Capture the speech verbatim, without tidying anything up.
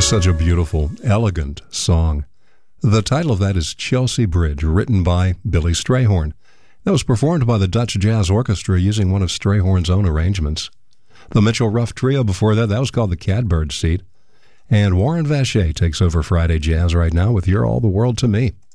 Such a beautiful, elegant song. The title of that is Chelsea Bridge, written by Billy Strayhorn. That was performed by the Dutch Jazz Orchestra using one of Strayhorn's own arrangements. The Mitchell Ruff Trio before that, that was called the Catbird Seat. And Warren Vacher takes over Friday Jazz right now with You're All the World to Me.